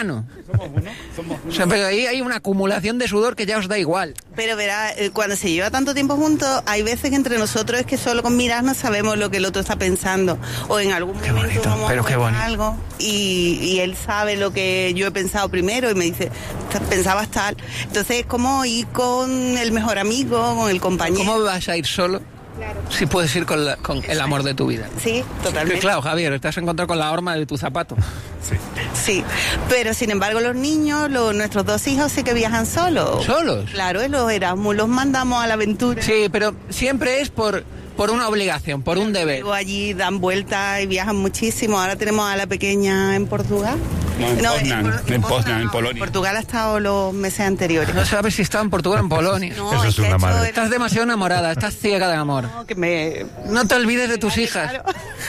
hermano. O sea, pero ahí hay una acumulación de sudor que ya os da igual. Pero verá, cuando se lleva tanto tiempo juntos, hay veces que entre nosotros es que solo con mirarnos sabemos lo que el otro está pensando. O en algún momento vamos a comentar algo y él sabe lo que yo he pensado primero y me dice, pensabas tal. Entonces es como ir con el mejor amigo, con el compañero. ¿Cómo vas a ir solo? Claro. Si puedes ir con el amor de tu vida. Sí, totalmente. Claro, Javier, te has encontrado con la horma de tu zapato. Sí, pero sin embargo los niños, nuestros 2 hijos sí que viajan solos. ¿Solos? Claro, los Erasmus los mandamos a la aventura. Sí, pero siempre es por una obligación, por un deber. Luego allí dan vueltas y viajan muchísimo. Ahora tenemos a la pequeña en Portugal. En Poznan, en Polonia. En Portugal ha estado los meses anteriores. No sabes si estaba en Portugal o en Polonia. No, eso es una madre. Estás demasiado enamorada, estás ciega de amor. No te olvides de tus hijas. Claro.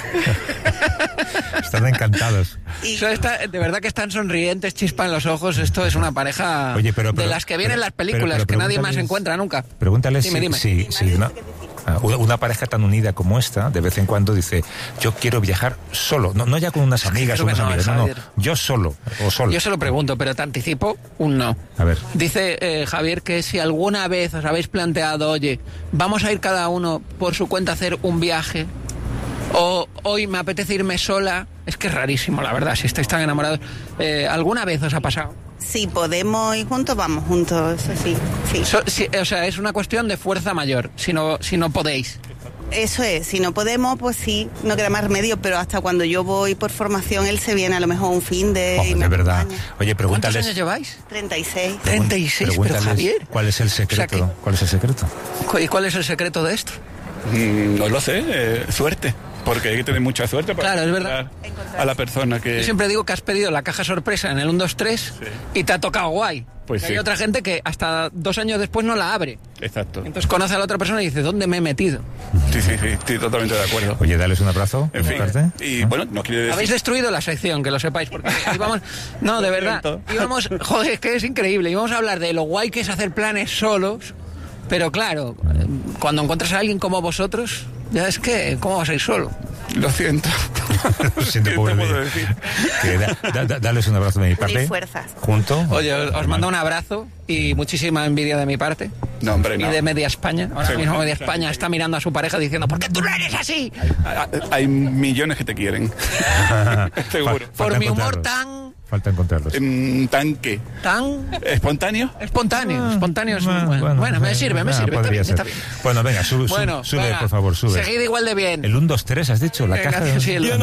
Están encantados. De verdad que están sonrientes, chispa en los ojos. Esto es una pareja de las que vienen las películas, que nadie más encuentra nunca. Pregúntales dime. si una pareja tan unida como esta, de vez en cuando dice, yo quiero viajar solo, no ya con unas amigas o unas amigas, no, yo solo o solo. Yo se lo pregunto, pero te anticipo un no. A ver. Dice Javier que si alguna vez os habéis planteado, oye, vamos a ir cada uno por su cuenta a hacer un viaje, o hoy me apetece irme sola, es que es rarísimo, la verdad, si estáis tan enamorados. ¿Alguna vez os ha pasado? Si podemos ir juntos, vamos juntos, eso sí. O sea, es una cuestión de fuerza mayor, si no podéis. Eso es, si no podemos, pues sí, no queda más remedio, pero hasta cuando yo voy por formación, él se viene a lo mejor un fin de... de verdad. Oye, pregúntales... ¿Cuántos años lleváis? 36. 36, pero Javier... ¿Cuál es el secreto? O sea, ¿cuál es el secreto? ¿Y cuál es el secreto de esto? No lo sé, suerte. Porque hay que tener mucha suerte para encontrar a la persona que... Yo siempre digo que has pedido la caja sorpresa en el 1, 2, 3 y te ha tocado guay. Pues sí. Hay otra gente que hasta 2 años después no la abre. Exacto. Entonces conoce a la otra persona y dice, ¿dónde me he metido? Sí, estoy totalmente de acuerdo. Oye, dales un abrazo. En fin, y bueno, no quiere decir... Habéis destruido la sección, que lo sepáis, porque íbamos... No, de verdad. Joder, es que es increíble. Íbamos a hablar de lo guay que es hacer planes solos, pero claro, cuando encuentras a alguien como vosotros, ya es que, ¿cómo vas a ir solo? Lo siento. Lo siento, pobre mío. Dales un abrazo de mi parte. Fuerzas. Junto. Oye, os mando un abrazo y muchísima envidia de mi parte. No, hombre, no. Y de Media España. Ahora mismo Media España está mirando a su pareja diciendo, ¿por qué tú no eres así? Hay millones que te quieren. Seguro. Por mi humor tan... Falta encontrarlos. ¿Tan qué? ¿Tan? ¿Espontáneo? Espontáneo es bueno, me sirve. Está bien. Bueno, venga, sube, por favor, sube. Seguid igual de bien. El 1, 2, 3, has dicho, la caja. Sí,